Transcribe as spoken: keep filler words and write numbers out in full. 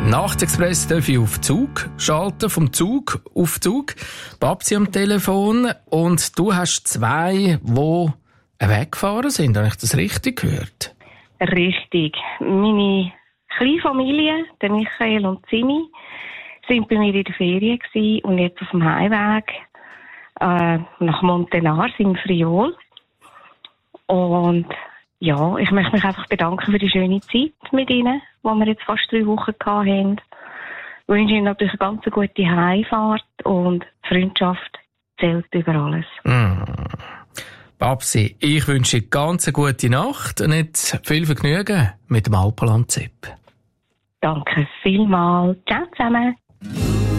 Nachtexpress darf ich auf Zug schalten, vom Zug auf Zug. Babsi am Telefon und du hast zwei, die weggefahren sind. Habe ich das richtig gehört? Richtig. Meine kleine Familie, der Michael und Simi, sind bei mir in der Ferien gewesen und jetzt auf dem Heimweg äh, nach Montenars im Friol. Und ja, ich möchte mich einfach bedanken für die schöne Zeit mit Ihnen, die wir jetzt fast drei Wochen hatten. Ich wünsche Ihnen natürlich eine ganz gute Heimfahrt und Freundschaft zählt über alles. Mm. Babsi, ich wünsche dir ganz eine gute Nacht und jetzt viel Vergnügen mit dem Alpenland-Zip. Danke vielmals. Ciao zusammen.